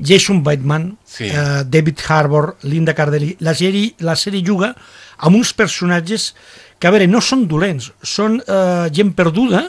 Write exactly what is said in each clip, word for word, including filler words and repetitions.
Jason Bateman, sí. eh, David Harbour, Linda Cardellini. La sèrie, la sèrie juga amb uns personatges que, a veure, no són dolents, són eh, gent perduda,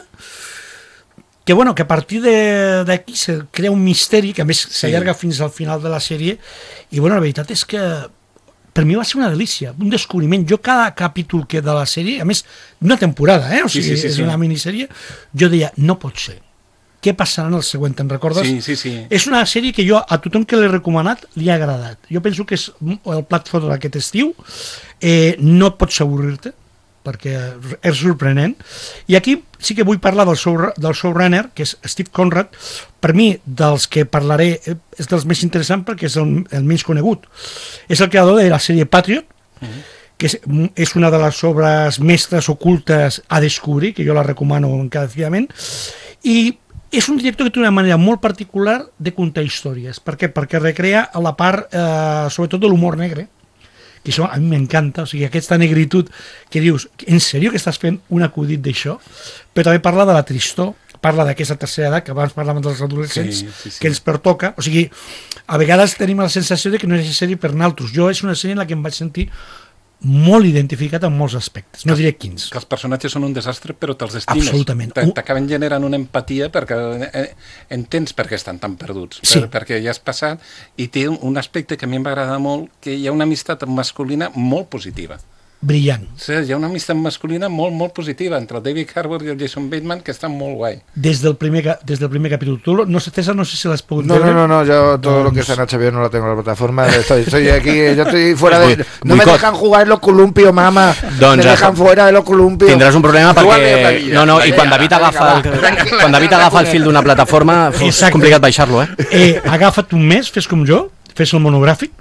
que, bueno, que a partir d'aquí se crea un misteri que a més s'allarga sí. fins al final de la sèrie, i bueno, la veritat és que per mi va ser una delícia, un descobriment. Jo cada capítol que de la sèrie, a més d'una temporada, eh? O sigui, sí, sí, sí, és una minissèrie, jo deia, no pot ser. Què passarà en el següent, te'n recordes? Sí, sí, sí. És una sèrie que jo a tothom que l'he recomanat li ha agradat. Jo penso que és el plat fort d'aquest estiu, eh, no pots avorrir-te, perquè és sorprenent. I aquí sí que vull parlar del, show, del showrunner, que és Steve Conrad. Per mi, dels que parlaré, és dels més interessants perquè és el, el menys conegut. És el creador de la sèrie Patriot, uh-huh. que és, és una de les obres mestres ocultes a descobrir, que jo la recomano encarecidament, i és un director que té una manera molt particular de contar històries. Per què? Perquè recrea la part, eh, sobretot, de l'humor negre, que això a mi m'encanta, o sigui, aquesta negritud que dius, en sèrio que estàs fent un acudit d'això? Però també parla de la tristor, parla d'aquesta tercera edat, que abans parlàvem dels adolescents, sí, sí, sí. que ens pertoca. O sigui, a vegades tenim la sensació de que no és sèrie per naltros. Jo és una sèrie en la que em vaig sentir molt identificat en molts aspectes, no diré quins. Que els personatges són un desastre, però te'ls estimes. Absolutament. T'acaben generant una empatia perquè entens per què estan tan perduts, sí. per, perquè ja has passat, i té un aspecte que a mi em va agradar molt, que hi ha una amistat masculina molt positiva. Brillant. Sí, hi ha una amistat masculina molt, molt positiva entre el David Harbour i el Jason Bateman, que està molt guai. Des del primer, des del primer capítol. Tú, no sé, César, no sé si l'has pogut no, veure. No, no, no, yo todo no, lo que está en H B O no lo tengo en la plataforma. Estoy, estoy aquí, yo estoy fuera de... Muy, no me dejan jugar en los columpios, mamá. Don, me dejan fuera de los columpios. Tindràs un problema perquè... No, no, i quan David agafa el, quan David agafa el fil d'una plataforma, és complicat baixar-lo, eh? eh? Agafa't un mes, fes com jo, fes el monogràfic,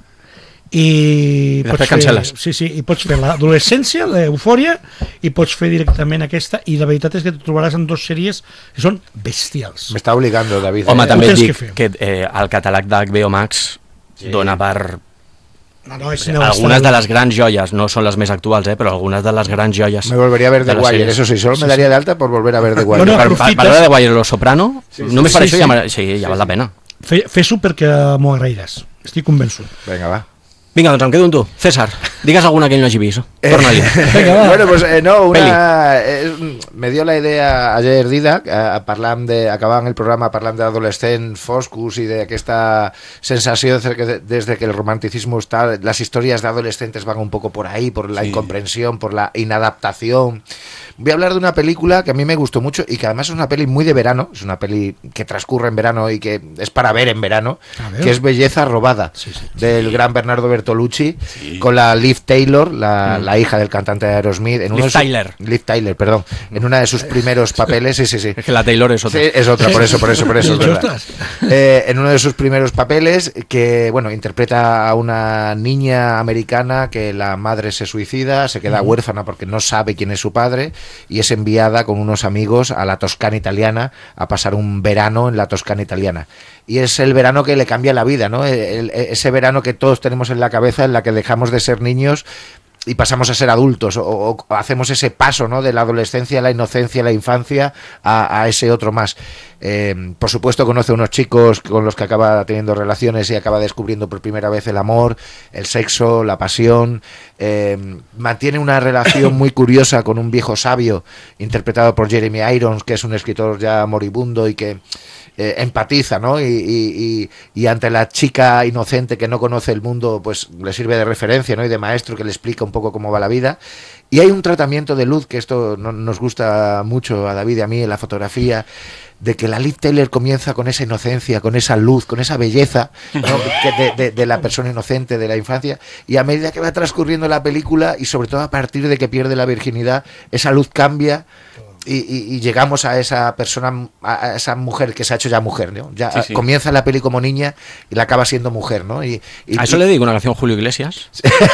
i pots fer, sí, sí, i pots fer l'adolescència, l'eufòria, i pots fer directament aquesta, i la veritat és que et trobaràs en dues sèries que són bestials. M'està obligando, David. Home, eh? també et dic que, que eh, el catàleg d'H B O Max sí. dona per... No, no, és algunes de les grans joies, no són les més actuals, eh, però algunes de les grans joies. Me volvería a ver The Wire, eso sí, solo me daría de alta por volver a ver The Wire. Bueno, per, per, per veure The Wire o Los Soprano, sí, sí, només sí, per sí, això sí. ja, sí, ja sí, val la pena. Fes-ho perquè m'ho agrairàs, estic convençut. Venga, va. Vinga, doncs em quedo amb tu. César, digues alguna que ell no hagi vist. Torna-li. Eh, bueno, pues eh, no, una, eh, me dio la idea ayer Didac, eh, parlant de, acabant el programa parlant d'adolescents foscos i d'aquesta sensació de que desde que el romanticismo está, las historias de adolescentes van un poco por ahí, por la sí. incomprensión, por la inadaptación. Voy a hablar de una película que a mí me gustó mucho y que además es una peli muy de verano, es una peli que transcurre en verano y que es para ver en verano, que es Belleza robada, sí, sí, del sí. gran Bernardo Bertolucci, sí. con la Liv Taylor, la, mm. la hija del cantante de Aerosmith. En Liv Tyler. Su, Liv Tyler, perdón. En una de sus primeros papeles, sí, sí, sí. Es que la Taylor es otra. Sí, es otra, por eso, por eso, por eso, es verdad. Eh, en uno de sus primeros papeles, que, bueno, interpreta a una niña americana que la madre se suicida, se queda mm. huérfana porque no sabe quién es su padre, y es enviada con unos amigos a la Toscana italiana a pasar un verano en la Toscana italiana. Y es el verano que le cambia la vida, ¿no? El, el, ese verano que todos tenemos en la cabeza, en la que dejamos de ser niños y pasamos a ser adultos, o, o hacemos ese paso, ¿no? De la adolescencia a la inocencia, a la infancia, a, a ese otro más. Eh, por supuesto conoce a unos chicos con los que acaba teniendo relaciones y acaba descubriendo por primera vez el amor, el sexo, la pasión. Eh, mantiene una relación muy curiosa con un viejo sabio interpretado por Jeremy Irons, que es un escritor ya moribundo y que eh, empatiza, ¿no? Y, y, y, y ante la chica inocente que no conoce el mundo, pues le sirve de referencia, ¿no? Y de maestro, que le explica un poco cómo va la vida. Y hay un tratamiento de luz, que esto no, nos gusta mucho a David y a mí en la fotografía, de que la Liv Taylor comienza con esa inocencia, con esa luz, con esa belleza, ¿no? de, de, de la persona inocente, de la infancia, y a medida que va transcurriendo la película, y sobre todo a partir de que pierde la virginidad, esa luz cambia. Y, y, y llegamos a esa persona, a esa mujer que se ha hecho ya mujer, ¿no? Ya sí, sí. Comienza la peli como niña y la acaba siendo mujer, ¿no? Y, y, a eso y... le digo una canción Julio Iglesias.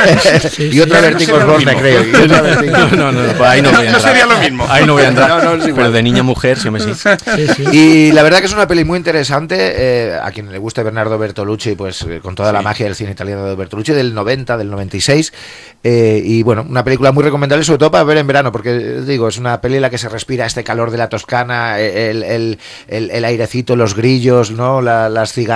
sí, y otra Vertigo Osborne, creo. Y otra no, no, no, pues ahí no voy a entrar. No sería lo mismo. Ahí no voy a entrar. No, no, sí, pero de niña a mujer, sí me sí. sí, sí. Y la verdad que es una peli muy interesante. Eh, a quien le guste Bernardo Bertolucci, pues eh, con toda sí. la magia del cine italiano de Bertolucci, del noventa, del noventa y seis. Eh, y bueno, una película muy recomendable, sobre todo para ver en verano, porque digo, es una peli en la que se respira este calor de la Toscana, el, el, el, el airecito, los grillos, ¿no? La, las cigarras.